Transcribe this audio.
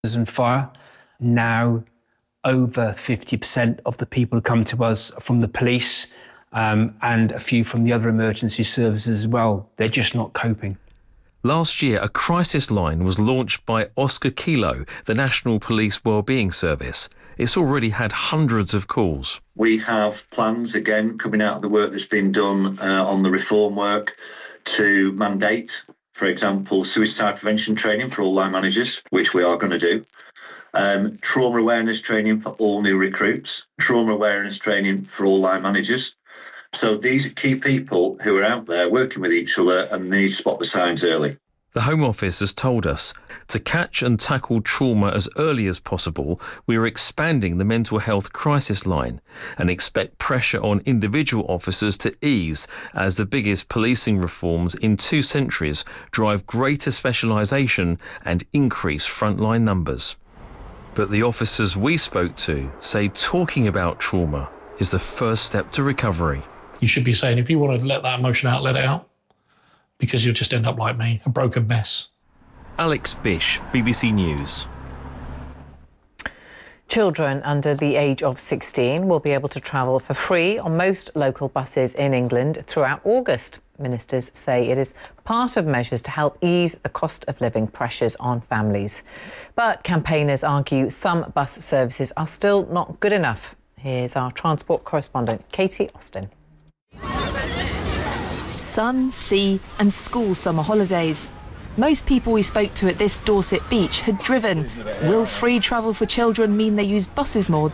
and fire. Now, over 50% of the people who come to us are from the police and a few from the other emergency services as well. They're just not coping. Last year, a crisis line was launched by Oscar Kilo, the National Police Wellbeing Service. It's already had hundreds of calls. We have plans, again, coming out of the work that's been done on the reform work to mandate, for example, suicide prevention training for all line managers, which we are going to do. Trauma awareness training for all new recruits, trauma awareness training for all line managers. So these are key people who are out there working with each other and need to spot the signs early. The Home Office has told us to catch and tackle trauma as early as possible, we are expanding the mental health crisis line and expect pressure on individual officers to ease as the biggest policing reforms in 2 centuries drive greater specialisation and increase frontline numbers. But the officers we spoke to say talking about trauma is the first step to recovery. You should be saying, if you want to let that emotion out, let it out, because you'll just end up like me, a broken mess. Alex Bish, BBC News. Children under the age of 16 will be able to travel for free on most local buses in England throughout August. Ministers say it is part of measures to help ease the cost of living pressures on families. But campaigners argue some bus services are still not good enough. Here's our transport correspondent, Katie Austin. Sun, sea and school summer holidays. Most people we spoke to at this Dorset beach had driven. Will free travel for children mean they use buses more